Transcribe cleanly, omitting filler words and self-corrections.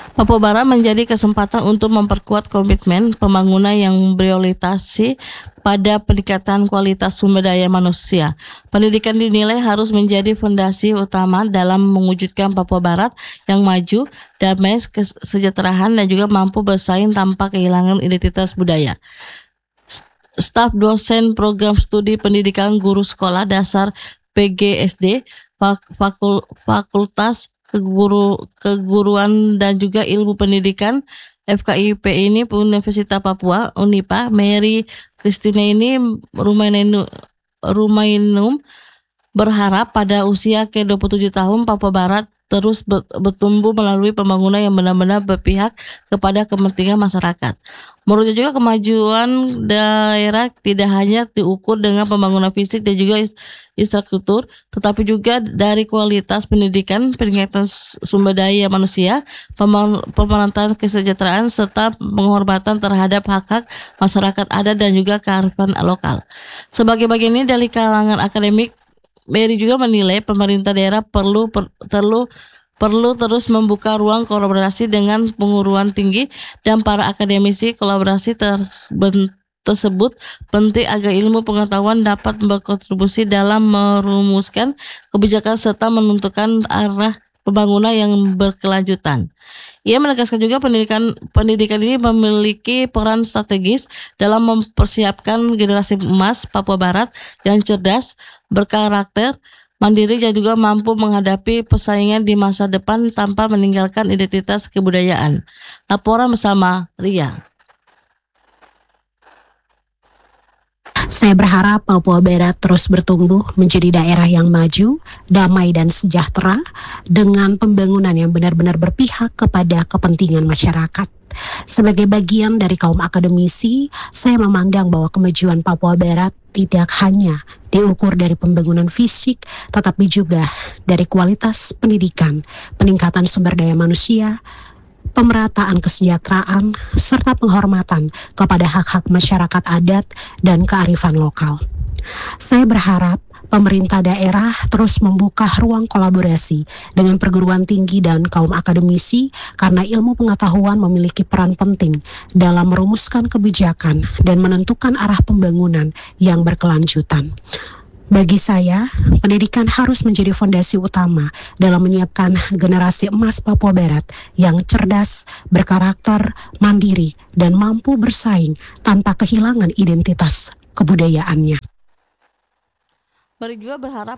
Papua Barat menjadi kesempatan untuk memperkuat komitmen pembangunan yang berorientasi pada peningkatan kualitas sumber daya manusia. Pendidikan dinilai harus menjadi fondasi utama dalam mewujudkan Papua Barat yang maju, damai, kesejahteraan, dan juga mampu bersaing tanpa kehilangan identitas budaya. Staf dosen program studi pendidikan guru sekolah dasar PGSD, Fakultas Keguruan dan juga Ilmu Pendidikan FKIP ini Universitas Papua Unipa, Mary Christine ini Rumainum berharap pada usia ke-27 tahun Papua Barat terus bertumbuh melalui pembangunan yang benar-benar berpihak kepada kepentingan masyarakat. Menurutnya juga kemajuan daerah tidak hanya diukur dengan pembangunan fisik dan juga infrastruktur, tetapi juga dari kualitas pendidikan, peningkatan sumber daya manusia, pemerataan kesejahteraan, serta penghormatan terhadap hak-hak masyarakat adat dan juga kearifan lokal. Sebagai bagian ini dari kalangan akademik, Mary juga menilai pemerintah daerah perlu terus membuka ruang kolaborasi dengan perguruan tinggi dan para akademisi. Kolaborasi tersebut penting agar ilmu pengetahuan dapat berkontribusi dalam merumuskan kebijakan serta menentukan arah pembangunan yang berkelanjutan. Ia menegaskan juga pendidikan ini memiliki peran strategis dalam mempersiapkan generasi emas Papua Barat yang cerdas, berkarakter, mandiri, dan juga mampu menghadapi persaingan di masa depan tanpa meninggalkan identitas kebudayaan. Laporan bersama Ria. Saya berharap Papua Barat terus bertumbuh menjadi daerah yang maju, damai dan sejahtera dengan pembangunan yang benar-benar berpihak kepada kepentingan masyarakat. Sebagai bagian dari kaum akademisi, saya memandang bahwa kemajuan Papua Barat tidak hanya diukur dari pembangunan fisik, tetapi juga dari kualitas pendidikan, peningkatan sumber daya manusia, pemerataan kesejahteraan, serta penghormatan kepada hak-hak masyarakat adat dan kearifan lokal. Saya berharap pemerintah daerah terus membuka ruang kolaborasi dengan perguruan tinggi dan kaum akademisi karena ilmu pengetahuan memiliki peran penting dalam merumuskan kebijakan dan menentukan arah pembangunan yang berkelanjutan. Bagi saya, pendidikan harus menjadi fondasi utama dalam menyiapkan generasi emas Papua Barat yang cerdas, berkarakter, mandiri, dan mampu bersaing tanpa kehilangan identitas kebudayaannya. Mary juga berharap